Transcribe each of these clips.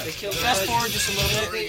Fast forward just a little bit.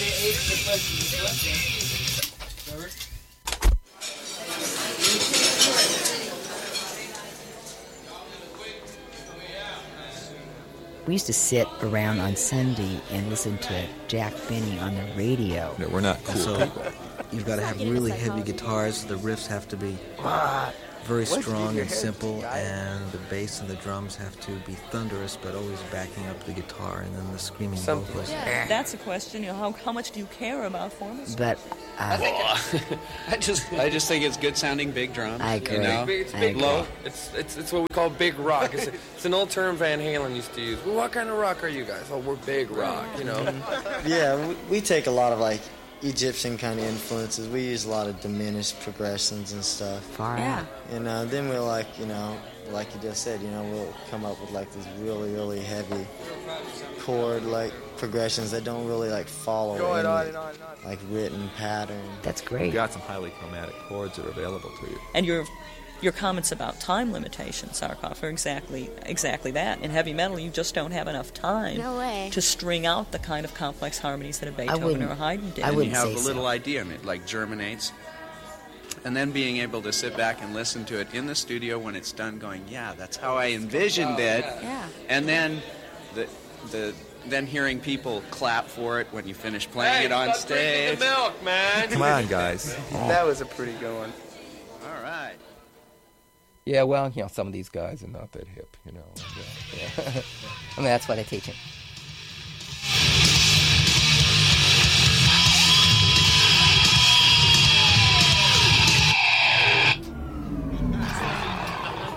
We used to sit around on Sunday and listen to Jack Benny on the radio. No, we're not cool people. You've got to have really heavy guitars. The riffs have to be very strong and simple, and the bass and the drums have to be thunderous, but always backing up the guitar, and then the screaming vocals. Yeah. That's a question. How much do you care about formal? But I just think it's good sounding big drums. I agree. You know? It's big low. It's what we call big rock. It's an old term Van Halen used to use. Well, what kind of rock are you guys? Oh, we're big rock. You know. Yeah, we take a lot of like Egyptian kind of influences. We use a lot of diminished progressions and stuff. Far out. And then we'll like you just said, we'll come up with like these really, really heavy chord like progressions that don't really like follow any like written pattern. That's great. You've got some highly chromatic chords that are available to you. And your comments about time limitations, Sarkoff, are exactly that. In heavy metal, you just don't have enough time to string out the kind of complex harmonies that a Beethoven or a Haydn did. And you have a little idea, and it like germinates. And then being able to sit back and listen to it in the studio when it's done, going, yeah, that's how I envisioned it. Yeah. And then then hearing people clap for it when you finish playing it on stage. The milk, man. Come on, guys. That was a pretty good one. All right. Yeah, well, some of these guys are not that hip, Yeah. I mean, that's why they teach it.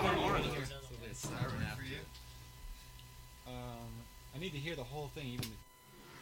I need to hear the whole thing, even